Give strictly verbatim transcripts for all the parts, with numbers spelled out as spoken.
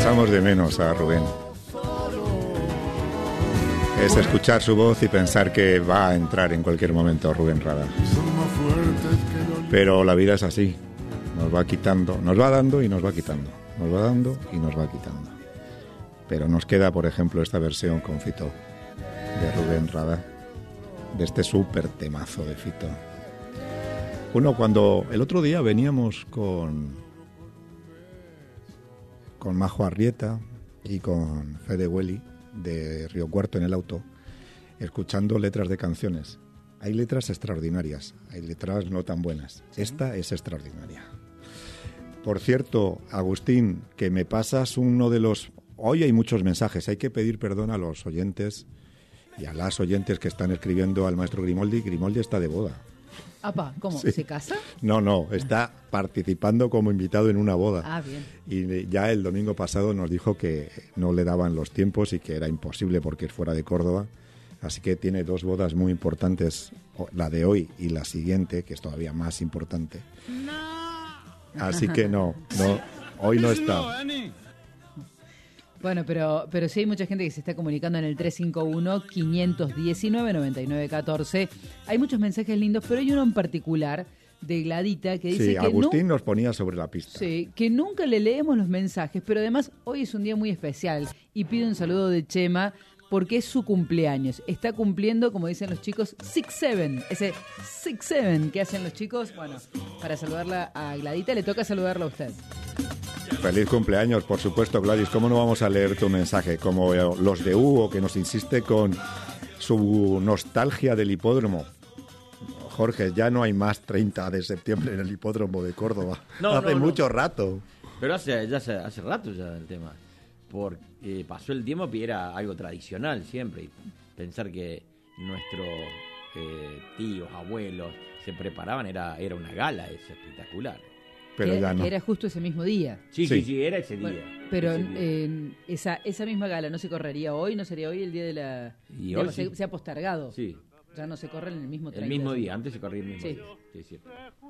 echamos de menos a Rubén. Es escuchar su voz y pensar que va a entrar en cualquier momento Rubén Rada. Pero la vida es así, nos va quitando, nos va dando y nos va quitando, nos va dando y nos va quitando. Pero nos queda, por ejemplo, esta versión con Fito de Rubén Rada, de este súper temazo de Fito. Bueno, cuando el otro día veníamos con, con Majo Arrieta y con Fede Welly de Río Cuarto en el auto, escuchando letras de canciones. Hay letras extraordinarias, hay letras no tan buenas. Esta es extraordinaria. Por cierto, Agustín, que me pasas uno de los... Hoy hay muchos mensajes, hay que pedir perdón a los oyentes y a las oyentes que están escribiendo al maestro Grimoldi. Grimoldi está de boda. Apa, ¿cómo? Sí. ¿Se casa? No, no, está participando como invitado en una boda. Ah, bien. Y ya el domingo pasado nos dijo que no le daban los tiempos y que era imposible porque es fuera de Córdoba. Así que tiene dos bodas muy importantes, la de hoy y la siguiente, que es todavía más importante. No. Así que no, no, hoy no está. Bueno, pero, pero sí hay mucha gente que se está comunicando en el tres cinco uno, cinco uno nueve, nueve nueve uno cuatro. Hay muchos mensajes lindos, pero hay uno en particular de Gladita que dice sí, que Agustín no, nos ponía sobre la pista. Sí, que nunca le leemos los mensajes, pero además hoy es un día muy especial y pide un saludo de Chema porque es su cumpleaños. Está cumpliendo, como dicen los chicos, six seven. Ese six seven que hacen los chicos. Bueno, para saludarla a Gladita, le toca saludarla a usted. Feliz cumpleaños, por supuesto, Gladys. ¿Cómo no vamos a leer tu mensaje? Como los de Hugo, que nos insiste con su nostalgia del hipódromo. Jorge, ya no hay más treinta de septiembre en el hipódromo de Córdoba. No, hace no, mucho no. rato. Pero hace, ya hace, hace rato ya el tema. Porque eh, pasó el tiempo y era algo tradicional siempre. Y pensar que nuestros eh, tíos, abuelos se preparaban, era, era una gala, es espectacular. Pero que, ya no. que era justo ese mismo día. Sí, sí, sí, sí era ese día. Bueno, pero ese día. Eh, esa, esa misma gala no se correría hoy, no sería hoy el día de la... Y digamos, hoy sí. se, se ha postergado. Sí. Ya no se corre en el mismo El mismo día, antes se corría el mismo sí. día. Sí, sí.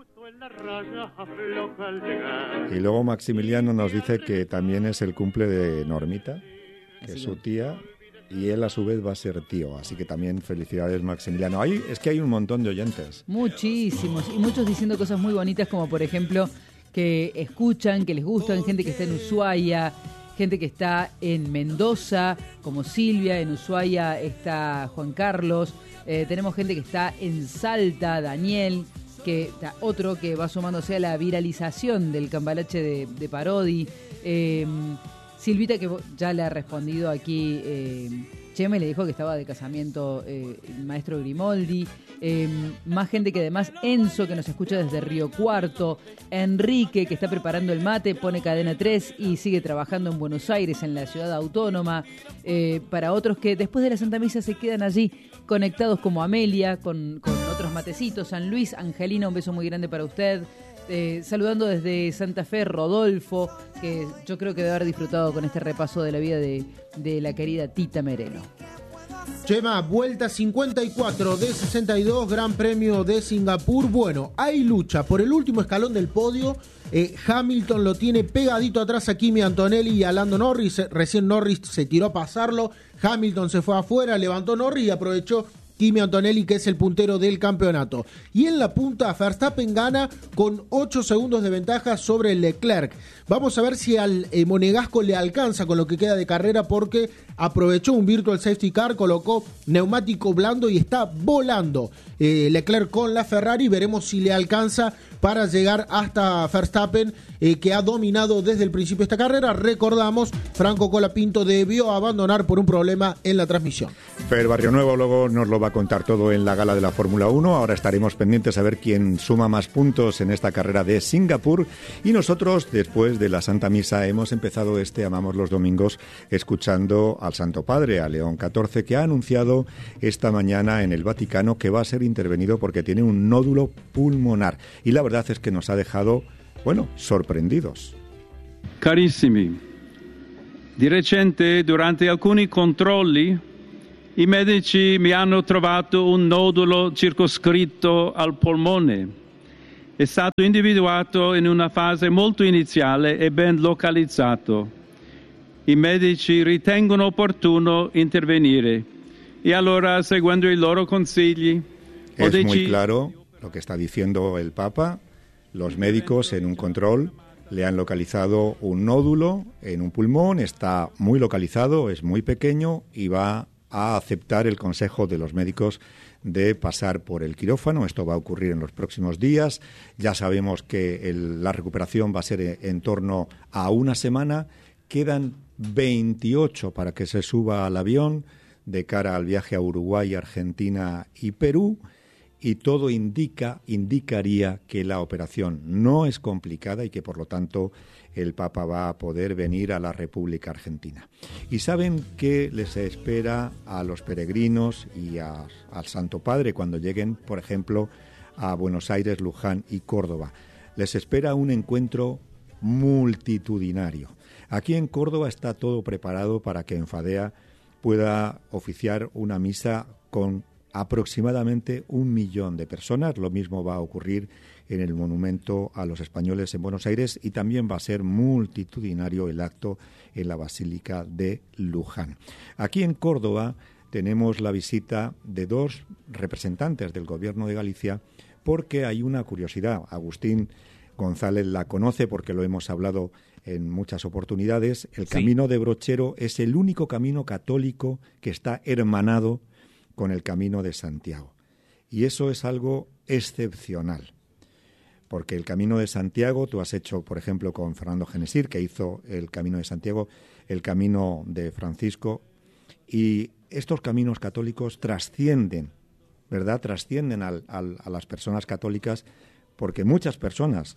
Y luego Maximiliano nos dice que también es el cumple de Normita, que así es su tía, y él a su vez va a ser tío, así que también felicidades, Maximiliano. Ahí es que hay un montón de oyentes. Muchísimos, y muchos diciendo cosas muy bonitas, como por ejemplo que escuchan, que les gustan, gente que está en Ushuaia, gente que está en Mendoza, como Silvia, en Ushuaia está Juan Carlos, eh, tenemos gente que está en Salta, Daniel, que está otro que va sumándose a la viralización del cambalache de, de Parodi, eh, Silvita, que ya le ha respondido aquí, eh, Chema, y le dijo que estaba de casamiento eh, el maestro Grimoldi, eh, más gente que además, Enzo, que nos escucha desde Río Cuarto, Enrique, que está preparando el mate, pone Cadena tres y sigue trabajando en Buenos Aires, en la ciudad autónoma, eh, para otros que después de la Santa Misa se quedan allí conectados, como Amelia, con, con otros matecitos, San Luis, Angelina, un beso muy grande para usted. Eh, saludando desde Santa Fe, Rodolfo, que yo creo que debe haber disfrutado con este repaso de la vida de, de la querida Tita Merelo. Chema, vuelta cincuenta y cuatro de sesenta y dos, Gran Premio de Singapur. Bueno, hay lucha por el último escalón del podio. Eh, Hamilton lo tiene pegadito atrás a Kimi Antonelli y a Lando Norris. Recién Norris se tiró a pasarlo. Hamilton se fue afuera, levantó Norris y aprovechó Kimi Antonelli, que es el puntero del campeonato. Y en la punta, Verstappen gana con ocho segundos de ventaja sobre Leclerc. Vamos a ver si al eh, monegasco le alcanza con lo que queda de carrera, porque aprovechó un virtual safety car, colocó neumático blando y está volando eh, Leclerc con la Ferrari. Veremos si le alcanza para llegar hasta Verstappen, eh, que ha dominado desde el principio esta carrera. Recordamos, Franco Colapinto debió abandonar por un problema en la transmisión. Fer Barrio Nuevo luego nos lo va a contar todo en la gala de la Fórmula uno. Ahora estaremos pendientes a ver quién suma más puntos en esta carrera de Singapur. Y nosotros, después de la Santa Misa, hemos empezado este Amamos los Domingos escuchando al Santo Padre, a León catorce, que ha anunciado esta mañana en el Vaticano que va a ser intervenido porque tiene un nódulo pulmonar. Y la verdad es que nos ha dejado, bueno, sorprendidos. Carissimi, di recente durante alcuni controlli i medici mi hanno trovato un nodulo circoscritto al polmone. È stato individuato in una fase molto iniziale e ben localizzato. i medici ritengono opportuno intervenire. E allora, seguendo i loro consigli, ho Es muy deciso... claro lo que está diciendo el Papa. Los médicos en un control le han localizado un nódulo en un pulmón, está muy localizado, es muy pequeño y va a aceptar el consejo de los médicos de pasar por el quirófano. Esto va a ocurrir en los próximos días. Ya sabemos que el, la recuperación va a ser en torno a una semana. Quedan veintiocho para que se suba al avión de cara al viaje a Uruguay, Argentina y Perú. Y todo indica, indicaría que la operación no es complicada y que, por lo tanto, el Papa va a poder venir a la República Argentina. Y saben qué les espera a los peregrinos y a, al Santo Padre cuando lleguen, por ejemplo, a Buenos Aires, Luján y Córdoba. Les espera un encuentro multitudinario. Aquí en Córdoba está todo preparado para que en Fadea pueda oficiar una misa con aproximadamente un millón de personas. Lo mismo va a ocurrir en el Monumento a los Españoles en Buenos Aires y también va a ser multitudinario el acto en la Basílica de Luján. Aquí en Córdoba tenemos la visita de dos representantes del Gobierno de Galicia porque hay una curiosidad. Agustín González la conoce porque lo hemos hablado en muchas oportunidades. El Sí. Camino de Brochero es el único camino católico que está hermanado con el Camino de Santiago. Y eso es algo excepcional, porque el Camino de Santiago, tú has hecho, por ejemplo, con Fernando Genesir, que hizo el Camino de Santiago, el Camino de Francisco, y estos caminos católicos trascienden, ¿verdad? Trascienden al, al, a las personas católicas, porque muchas personas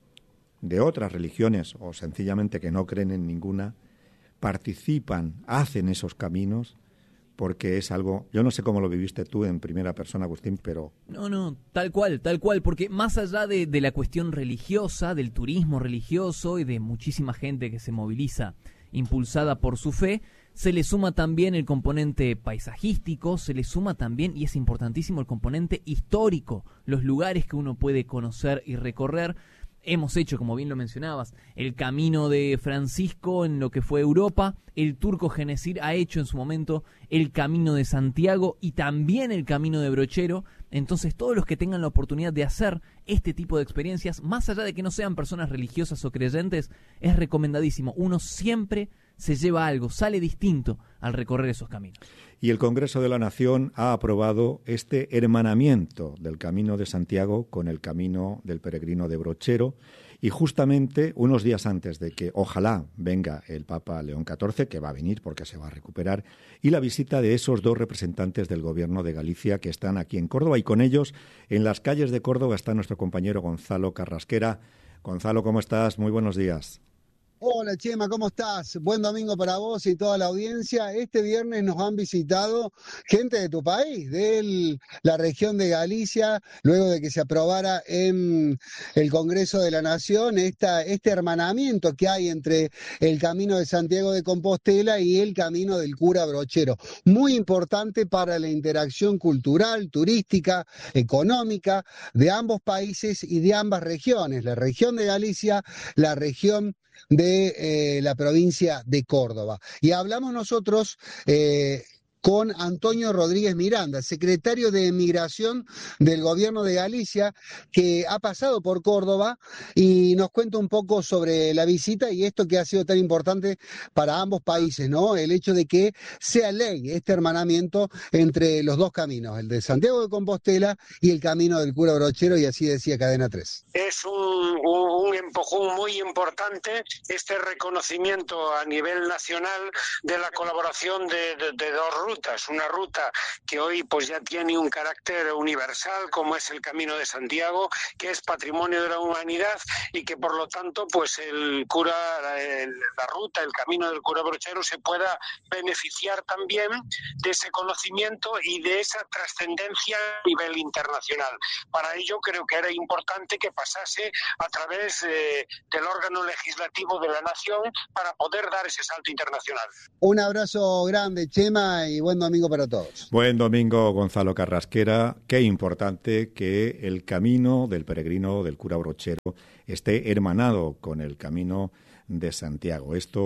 de otras religiones, o sencillamente que no creen en ninguna, participan, hacen esos caminos, porque es algo, yo no sé cómo lo viviste tú en primera persona, Agustín, pero... No, no, tal cual, tal cual, porque más allá de, de la cuestión religiosa, del turismo religioso y de muchísima gente que se moviliza impulsada por su fe, se le suma también el componente paisajístico, se le suma también, y es importantísimo, el componente histórico, los lugares que uno puede conocer y recorrer. Hemos hecho, como bien lo mencionabas, el Camino de Francisco en lo que fue Europa. El turco Genesir ha hecho en su momento el Camino de Santiago y también el Camino de Brochero. Entonces, todos los que tengan la oportunidad de hacer este tipo de experiencias, más allá de que no sean personas religiosas o creyentes, es recomendadísimo. Uno siempre se lleva algo, sale distinto al recorrer esos caminos. Y el Congreso de la Nación ha aprobado este hermanamiento del Camino de Santiago con el Camino del Peregrino de Brochero, y justamente unos días antes de que ojalá venga el Papa León catorce, que va a venir porque se va a recuperar, y la visita de esos dos representantes del Gobierno de Galicia que están aquí en Córdoba, y con ellos en las calles de Córdoba está nuestro compañero Gonzalo Carrasquera. Gonzalo, ¿cómo estás? Muy buenos días. Hola Chema, ¿cómo estás? Buen domingo para vos y toda la audiencia. Este viernes nos han visitado gente de tu país, de la región de Galicia, luego de que se aprobara en el Congreso de la Nación esta, este hermanamiento que hay entre el Camino de Santiago de Compostela y el Camino del Cura Brochero. Muy importante para la interacción cultural, turística, económica de ambos países y de ambas regiones, la región de Galicia, la región de eh, la provincia de Córdoba. Y hablamos nosotros eh, con Antonio Rodríguez Miranda, secretario de Migración del Gobierno de Galicia, que ha pasado por Córdoba y nos cuenta un poco sobre la visita y esto que ha sido tan importante para ambos países, ¿no? El hecho de que sea ley este hermanamiento entre los dos caminos, el de Santiago de Compostela y el Camino del Cura Brochero, y así decía Cadena tres. Es un, un, un empujón muy importante este reconocimiento a nivel nacional de la colaboración de, de, de dos rutas. Una ruta que hoy pues ya tiene un carácter universal, como es el Camino de Santiago, que es patrimonio de la humanidad y que por lo tanto pues el cura, el, la ruta, el Camino del Cura Brochero se pueda beneficiar también de ese conocimiento y de esa trascendencia a nivel internacional. Para ello creo que era importante que pasase a través eh, del órgano legislativo de la nación para poder dar ese salto internacional. Un abrazo grande, Chema, y buen domingo para todos. Buen domingo, Gonzalo Carrasquera. Qué importante que el camino del peregrino del cura Brochero esté hermanado con el Camino de Santiago. Esto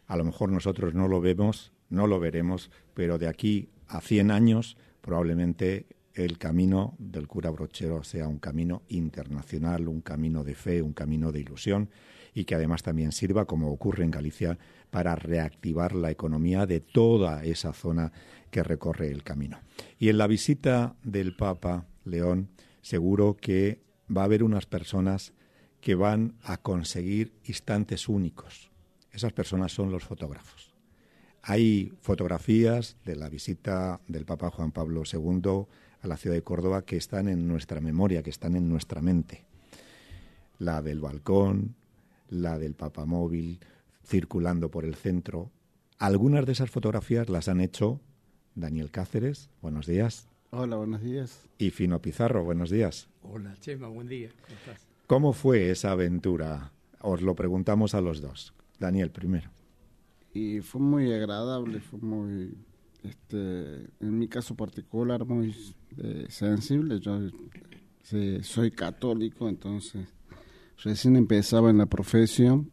A lo mejor nosotros no lo vemos, no lo veremos, pero de aquí a cien años probablemente el camino del cura Brochero sea un camino internacional, un camino de fe, un camino de ilusión, y que además también sirva, como ocurre en Galicia, para reactivar la economía de toda esa zona que recorre el camino. Y en la visita del Papa León, seguro que va a haber unas personas que van a conseguir instantes únicos. Esas personas son los fotógrafos. Hay fotografías de la visita del Papa Juan Pablo segundo a la ciudad de Córdoba que están en nuestra memoria, que están en nuestra mente. La del balcón, la del papamóvil circulando por el centro. Algunas de esas fotografías las han hecho Daniel Cáceres, buenos días. Hola, buenos días. Y Fino Pizarro, buenos días. Hola, Chema, buen día. ¿Cómo estás? ¿Cómo fue esa aventura? Os lo preguntamos a los dos. Daniel, primero. Y fue muy agradable, fue muy, este, en mi caso particular, muy eh, sensible. Yo eh, soy católico, entonces recién empezaba en la profesión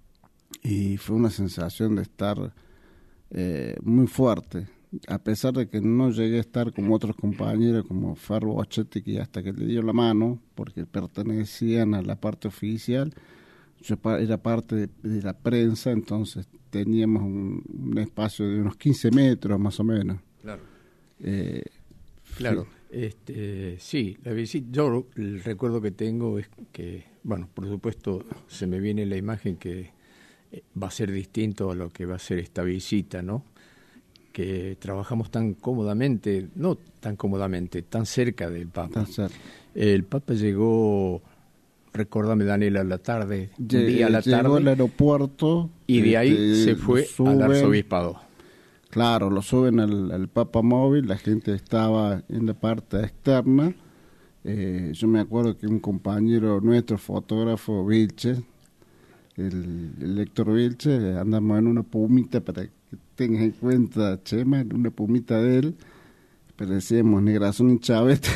y fue una sensación de estar eh, muy fuerte. A pesar de que no llegué a estar como otros compañeros, como Ferro Bochetti, que hasta que le dio la mano, porque pertenecían a la parte oficial, yo era parte de, de la prensa, entonces teníamos un, un espacio de unos quince metros más o menos. Claro. Eh, claro, sí. Este, sí, la visita, yo el recuerdo que tengo es que, bueno, por supuesto se me viene la imagen que va a ser distinto a lo que va a ser esta visita, ¿no? Que trabajamos tan cómodamente, no tan cómodamente, tan cerca del Papa. El Papa llegó, recórdame Daniel, a la tarde, un día a la llegó tarde, al aeropuerto y de ahí este, se fue suben, al arzobispado. Claro, lo suben al, al Papa móvil, la gente estaba en la parte externa. Eh, yo me acuerdo que un compañero nuestro, fotógrafo Vilche, el, el Héctor Vilche, andamos en una pumita para que tengas en cuenta, Chema, en una pumita de él, parecíamos Negrazón y Chavete.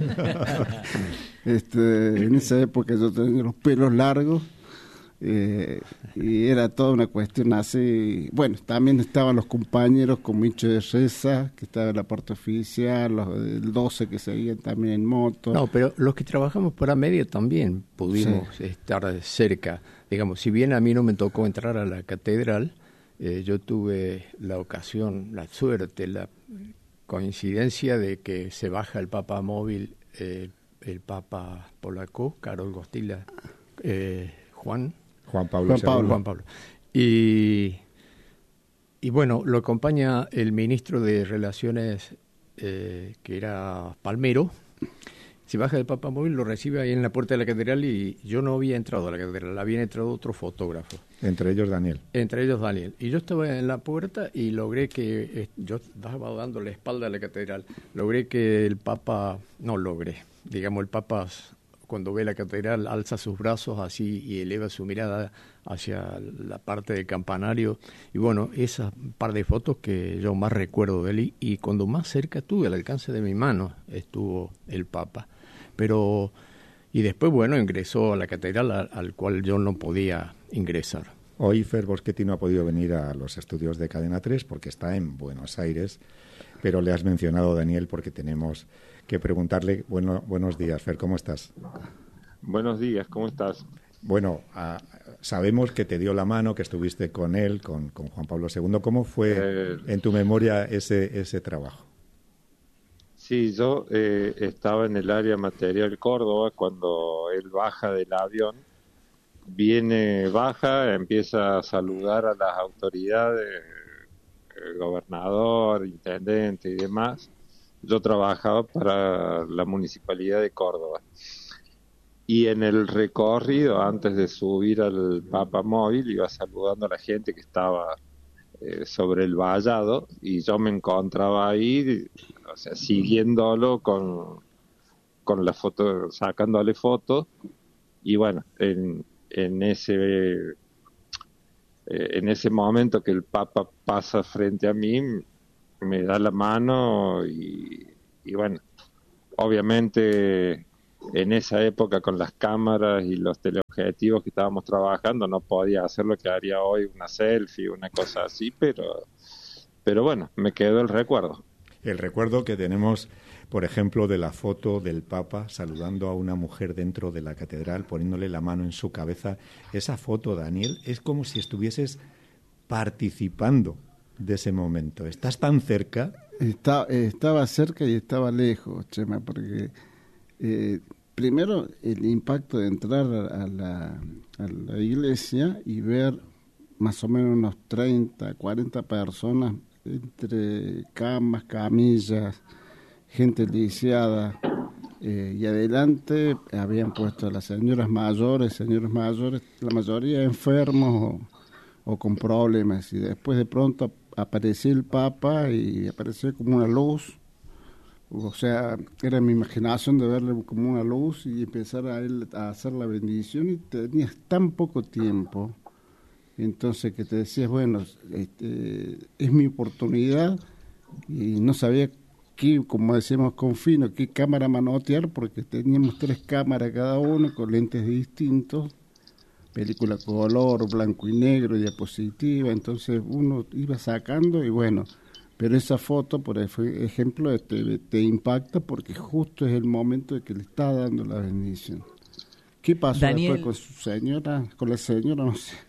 este, en esa época yo tenía los pelos largos eh, y era toda una cuestión así. Bueno, también estaban los compañeros como Hincho de Reza, que estaba en la parte oficial, los del doce que seguían también en moto. No, pero los que trabajamos para media también pudimos sí. estar cerca. Digamos, si bien a mí no me tocó entrar a la catedral, eh, yo tuve la ocasión, la suerte, la coincidencia de que se baja el Papa móvil, eh, el Papa polaco, Karol Wojtyła, eh, Juan, Juan Pablo Juan Pablo, Juan Pablo. Y, y bueno, lo acompaña el ministro de Relaciones, eh, que era Palmero. Se baja del Papa móvil, lo recibe ahí en la puerta de la catedral y yo no había entrado a la catedral, había entrado otro fotógrafo. Entre ellos Daniel. Entre ellos Daniel. Y yo estaba en la puerta y logré que, eh, yo estaba dando la espalda a la catedral, logré que el Papa, no logré, digamos el Papa cuando ve la catedral alza sus brazos así y eleva su mirada hacia la parte del campanario. Y bueno, esas par de fotos que yo más recuerdo de él y, y cuando más cerca tuve, al alcance de mi mano, estuvo el Papa. Pero, y después, bueno, ingresó a la catedral al, al cual yo no podía ingresar. Hoy Fer Boschetti no ha podido venir a los estudios de Cadena tres porque está en Buenos Aires, pero le has mencionado, Daniel, porque tenemos que preguntarle. Bueno, buenos días, Fer, ¿cómo estás? Buenos días, ¿cómo estás? Bueno, a, sabemos que te dio la mano, que estuviste con él, con, con Juan Pablo segundo. ¿Cómo fue eh, en tu memoria ese, ese trabajo? Sí, yo eh, estaba en el área material Córdoba cuando él baja del avión, viene, baja, empieza a saludar a las autoridades, el gobernador, intendente y demás. Yo trabajaba para la Municipalidad de Córdoba. Y en el recorrido, antes de subir al Papa móvil, iba saludando a la gente que estaba eh, sobre el vallado y yo me encontraba ahí, o sea, siguiéndolo con, con la foto, sacándole fotos. Y bueno, en, en ese eh, en ese momento que el Papa pasa frente a mí, me da la mano y, y bueno, obviamente en esa época con las cámaras y los teleobjetivos que estábamos trabajando no podía hacer lo que haría hoy, una selfie, una cosa así, pero, pero bueno, me quedó el recuerdo. El recuerdo que tenemos, por ejemplo, de la foto del Papa saludando a una mujer dentro de la catedral, poniéndole la mano en su cabeza. Esa foto, Daniel, es como si estuvieses participando de ese momento. ¿Estás tan cerca? Está, estaba cerca y estaba lejos, Chema, porque eh, primero el impacto de entrar a la, a la iglesia y ver más o menos unos treinta, cuarenta personas entre camas, camillas, gente lisiada, eh, y adelante habían puesto a las señoras mayores, señores mayores, la mayoría enfermos o, o con problemas, y después de pronto apareció el Papa y apareció como una luz, o sea, era mi imaginación de verle como una luz y empezar a él a hacer la bendición, y tenías tan poco tiempo. Entonces que te decías, bueno, este, es mi oportunidad, y no sabía qué, como decíamos con Fino, qué cámara manotear, porque teníamos tres cámaras cada uno con lentes distintos, película color, blanco y negro, diapositiva, entonces uno iba sacando y bueno, pero esa foto, por ejemplo, te, te impacta porque justo es el momento de que le está dando la bendición. ¿Qué pasó Daniel, después con su señora, con la señora? No sé.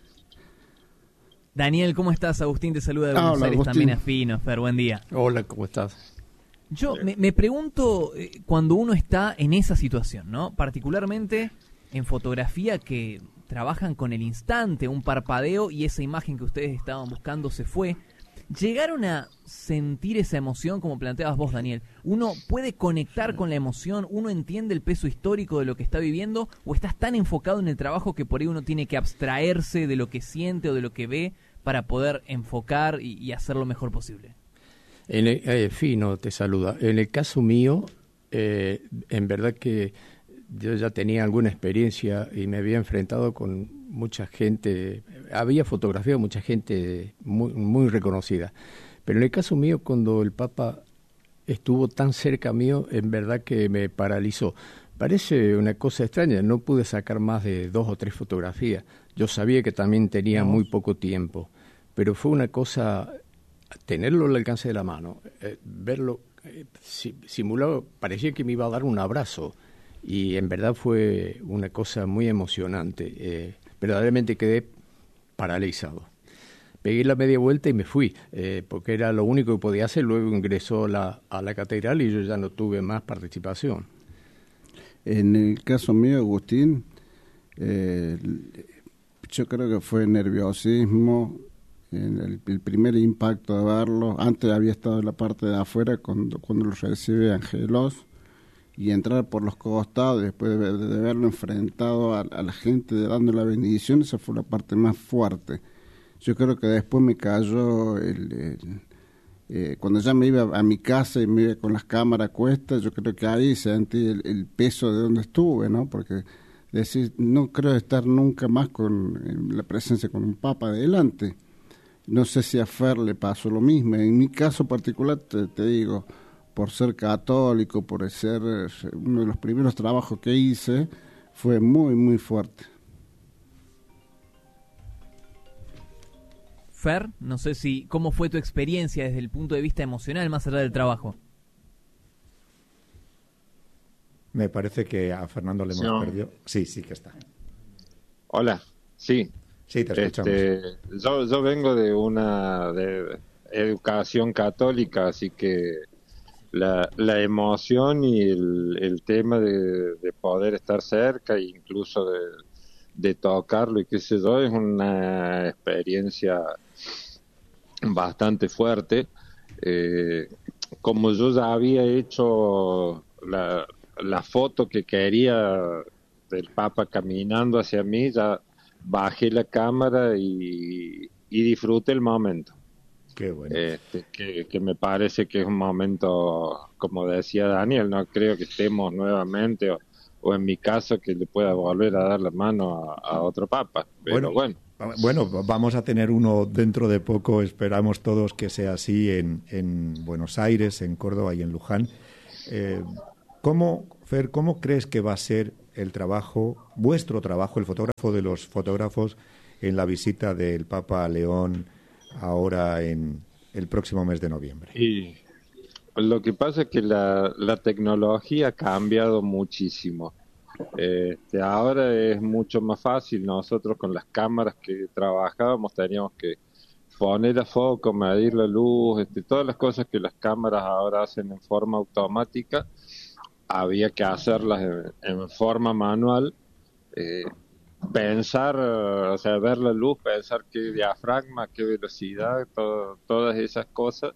Daniel, ¿cómo estás? Agustín te saluda de Ah, Buenos hola, Aires, Agustín. también a Fino. Fer, buen día. Hola, ¿cómo estás? Yo me, me pregunto, eh, cuando uno está en esa situación, ¿no? Particularmente en fotografía, que trabajan con el instante, un parpadeo, y esa imagen que ustedes estaban buscando se fue. ¿Llegaron a sentir esa emoción, como planteabas vos, Daniel? ¿Uno puede conectar con la emoción? ¿Uno entiende el peso histórico de lo que está viviendo? ¿O estás tan enfocado en el trabajo que por ahí uno tiene que abstraerse de lo que siente o de lo que ve para poder enfocar y, y hacer lo mejor posible? En el, eh, Fino te saluda. En el caso mío, eh, en verdad que yo ya tenía alguna experiencia y me había enfrentado con mucha gente, había fotografiado mucha gente muy, muy reconocida. Pero en el caso mío, cuando el Papa estuvo tan cerca mío, en verdad que me paralizó. Parece una cosa extraña, no pude sacar más de dos o tres fotografías. Yo sabía que también tenía muy poco tiempo, pero fue una cosa, tenerlo al alcance de la mano, eh, verlo eh, simulado, parecía que me iba a dar un abrazo. Y en verdad fue una cosa muy emocionante. Eh, verdaderamente quedé paralizado. Pegué la media vuelta y me fui, eh, porque era lo único que podía hacer. Luego ingresó la, a la catedral y yo ya no tuve más participación. En el caso mío, Agustín, eh, yo creo que fue nerviosismo, el, el primer impacto de verlo. Antes había estado en la parte de afuera cuando, cuando lo recibe Angelos, y entrar por los costados después de, de verlo enfrentado a, a la gente dando la bendición, esa fue la parte más fuerte. Yo creo que después me cayó el, el, eh, cuando ya me iba a mi casa y me iba con las cámaras a cuestas, yo creo que ahí sentí el, el peso de donde estuve, ¿no? Porque decir, no creo estar nunca más con la presencia con un Papa delante. No sé si a Fer le pasó lo mismo. En mi caso particular, te, te digo, por ser católico, por ser uno de los primeros trabajos que hice, fue muy, muy fuerte. Fer, no sé si, ¿cómo fue tu experiencia desde el punto de vista emocional, más allá del trabajo? Me parece que a Fernando le hemos No. perdido. Sí, sí que está. Hola, sí. Sí, te escuchamos. Este, yo, yo vengo de una de educación católica, así que la, la emoción y el, el tema de, de poder estar cerca e incluso de, de tocarlo y qué sé yo, es una experiencia bastante fuerte. Eh, como yo ya había hecho la, la foto que quería del Papa caminando hacia mí, ya bajé la cámara y, y disfruté el momento. Qué bueno. Este, que, que me parece que es un momento, como decía Daniel, no creo que estemos nuevamente, o, o en mi caso que le pueda volver a dar la mano a, a otro Papa. Pero bueno, bueno. Bueno, vamos a tener uno dentro de poco, esperamos todos que sea así en, en Buenos Aires, en Córdoba y en Luján. Eh, ¿Cómo Fer, ¿cómo crees que va a ser el trabajo, vuestro trabajo, el fotógrafo de los fotógrafos, en la visita del Papa a León ahora en el próximo mes de noviembre? Y lo que pasa es que la, la tecnología ha cambiado muchísimo. Este, ahora es mucho más fácil. Nosotros con las cámaras que trabajábamos teníamos que poner a foco, medir la luz, este, todas las cosas que las cámaras ahora hacen en forma automática, había que hacerlas en, en forma manual. Eh, pensar, o sea, ver la luz, pensar qué diafragma, qué velocidad, todo, todas esas cosas.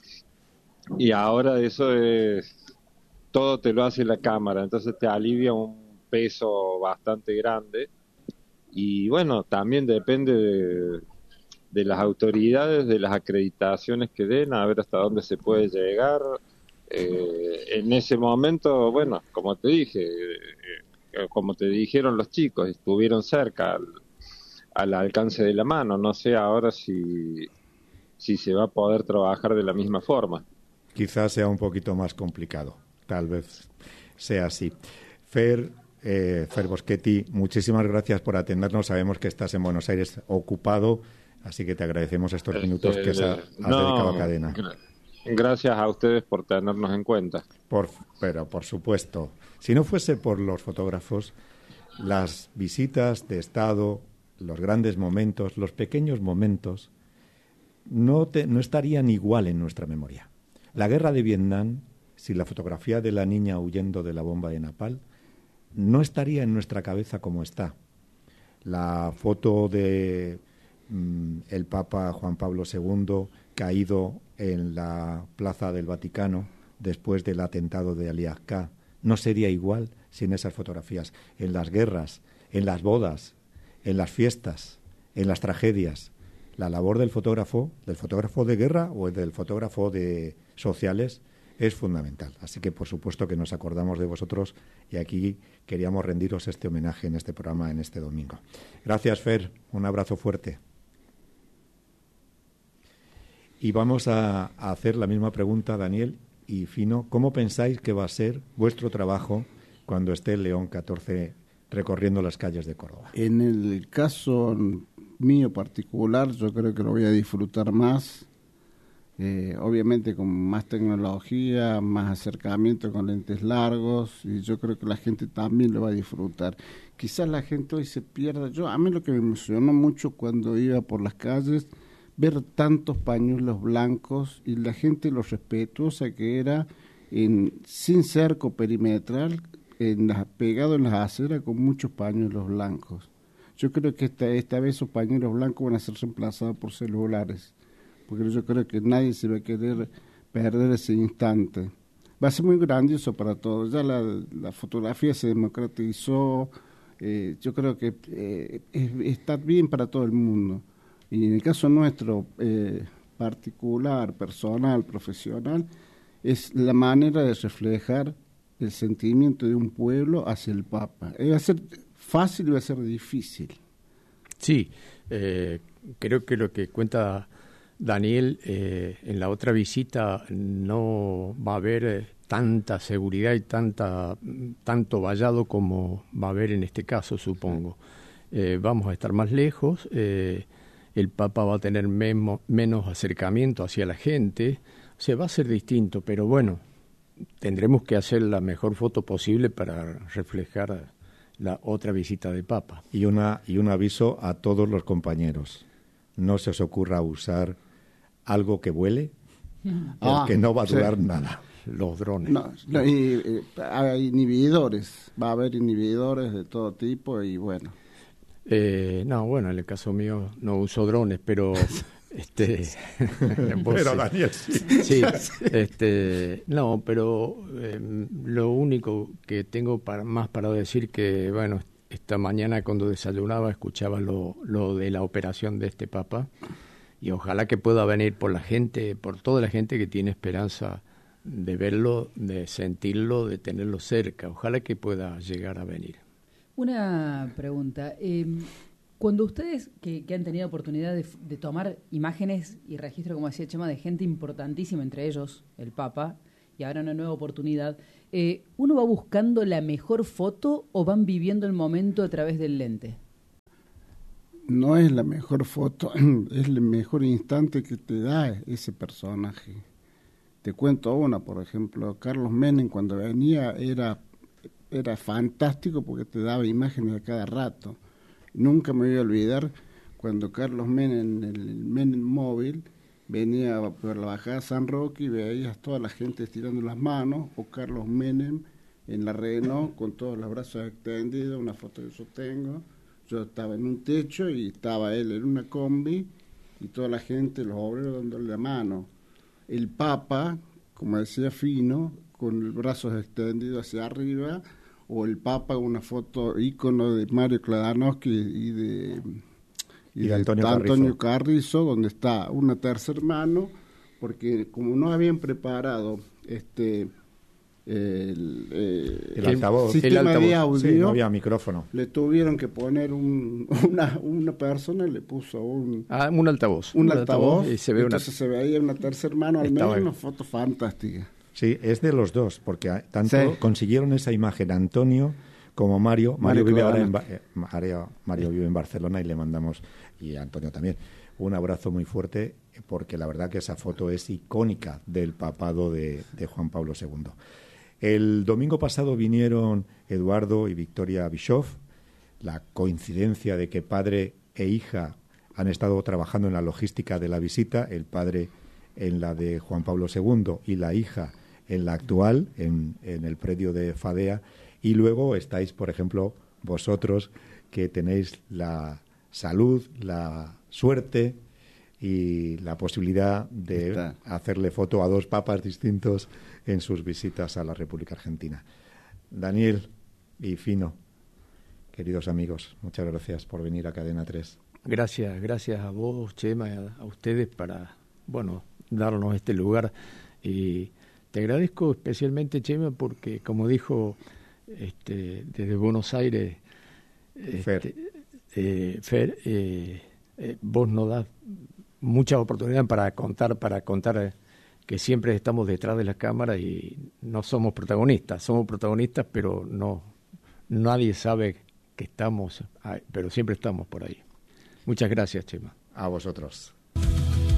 Y ahora eso es, todo te lo hace la cámara, entonces te alivia un peso bastante grande. Y bueno, también depende de, de las autoridades, de las acreditaciones que den, a ver hasta dónde se puede llegar. Eh, en ese momento, bueno, como te dije, eh, como te dijeron los chicos, estuvieron cerca al, al alcance de la mano. No sé ahora si, si se va a poder trabajar de la misma forma. Quizás sea un poquito más complicado, tal vez sea así. Fer, eh, Fer Boschetti, muchísimas gracias por atendernos. Sabemos que estás en Buenos Aires ocupado, así que te agradecemos estos minutos que has, has no, dedicado a Cadena. Gracias a ustedes por tenernos en cuenta. Por, pero, por supuesto, si no fuese por los fotógrafos, las visitas de Estado, los grandes momentos, los pequeños momentos, no, te, no estarían igual en nuestra memoria. La guerra de Vietnam, sin la fotografía de la niña huyendo de la bomba de Napal, no estaría en nuestra cabeza como está. La foto de mm, el Papa Juan Pablo segundo caído en la Plaza del Vaticano después del atentado de Ali Aqsa no sería igual sin esas fotografías. En las guerras, en las bodas, en las fiestas, en las tragedias, la labor del fotógrafo, del fotógrafo de guerra o del fotógrafo de sociales es fundamental. Así que, por supuesto, que nos acordamos de vosotros y aquí queríamos rendiros este homenaje en este programa, en este domingo. Gracias, Fer. Un abrazo fuerte. Y vamos a, a hacer la misma pregunta, Daniel y Fino. ¿Cómo pensáis que va a ser vuestro trabajo cuando esté León catorce recorriendo las calles de Córdoba? En el caso mío particular, yo creo que lo voy a disfrutar más. Eh, obviamente con más tecnología, más acercamiento con lentes largos, y yo creo que la gente también lo va a disfrutar. Quizás la gente hoy se pierda. Yo, a mí lo que me emocionó mucho cuando iba por las calles, ver tantos pañuelos blancos y la gente lo respetuosa que era, en, sin cerco perimetral, en las, pegado en las aceras con muchos pañuelos blancos. Yo creo que esta, esta vez esos pañuelos blancos van a ser reemplazados por celulares, porque yo creo que nadie se va a querer perder ese instante. Va a ser muy grandioso para todos. Ya la, la fotografía se democratizó, eh, yo creo que eh, es, está bien para todo el mundo. Y en el caso nuestro, eh, particular, personal, profesional, es la manera de reflejar el sentimiento de un pueblo hacia el Papa. Eh, va a ser fácil y va a ser difícil. Sí, eh, creo que lo que cuenta Daniel, eh, en la otra visita no va a haber eh, tanta seguridad y tanta tanto vallado como va a haber en este caso, supongo. Eh, vamos a estar más lejos, eh, el Papa va a tener memo, menos acercamiento hacia la gente, o sea, va a ser distinto, pero bueno, tendremos que hacer la mejor foto posible para reflejar la otra visita del Papa. Y, una, y un aviso a todos los compañeros. No se os ocurra usar algo que vuele, porque ah, no va a durar sí. nada. Los drones. No, no, y, eh, hay inhibidores, va a haber inhibidores de todo tipo y bueno. Eh, no, bueno, en el caso mío no uso drones, pero... este pero Daniel sí. sí este no pero eh, lo único que tengo para, más para decir que bueno, esta mañana cuando desayunaba escuchaba lo, lo de la operación de este Papa y ojalá que pueda venir por la gente, por toda la gente que tiene esperanza de verlo, de sentirlo, de tenerlo cerca, ojalá que pueda llegar a venir. Una pregunta, eh, cuando ustedes que, que han tenido oportunidad de, de tomar imágenes y registro, como decía Chema, de gente importantísima, entre ellos el Papa, y ahora una nueva oportunidad, eh, ¿uno va buscando la mejor foto o van viviendo el momento a través del lente? No es la mejor foto, es el mejor instante que te da ese personaje. Te cuento una, por ejemplo, Carlos Menem cuando venía era, era fantástico porque te daba imágenes a cada rato. Nunca me voy a olvidar cuando Carlos Menem, en el Menem móvil, venía por la bajada de San Roque y veías toda la gente estirando las manos, o Carlos Menem en la Renault con todos los brazos extendidos, una foto que yo tengo. Yo estaba en un techo y estaba él en una combi y toda la gente, los obreros dándole la mano. El Papa, como decía Fino, con los brazos extendidos hacia arriba, o el Papa, una foto ícono de Mario Kladanowski y de, y y de de Antonio, Antonio Carrizo. Carrizo, donde está una tercer mano, porque como no habían preparado este el, eh, El altavoz. sistema El altavoz. de audio, Sí, no había micrófono. le tuvieron que poner un, una, una persona, le puso un, Ah, un altavoz. un altavoz, y se ve una... entonces se veía una tercer mano al Estaba menos, bien. una foto fantástica. Sí, es de los dos, porque a- tanto Sí. consiguieron esa imagen Antonio como Mario. Mario, Mario vive ahora en Kladanowski. Ba- eh, Mario, Mario vive en Barcelona y le mandamos, y a Antonio también, un abrazo muy fuerte, porque la verdad que esa foto es icónica del papado de, de Juan Pablo segundo. El domingo pasado vinieron Eduardo y Victoria Bischoff. La coincidencia de que padre e hija han estado trabajando en la logística de la visita, el padre en la de Juan Pablo segundo y la hija en la actual, en, en el predio de Fadea. Y luego estáis, por ejemplo, vosotros, que tenéis la salud, la suerte y la posibilidad de Está. hacerle foto a dos papas distintos en sus visitas a la República Argentina. Daniel y Fino, queridos amigos, muchas gracias por venir a Cadena tres. Gracias, gracias a vos, Chema, a, a ustedes para, bueno, darnos este lugar. Y te agradezco especialmente, Chema, porque como dijo este, desde Buenos Aires, Fer. este, eh, Fer, eh, eh, vos nos das muchas oportunidades para contar, para contar eh, que siempre estamos detrás de la cámara y no somos protagonistas, somos protagonistas, pero no, nadie sabe que estamos, ahí, pero siempre estamos por ahí. Muchas gracias, Chema. A vosotros.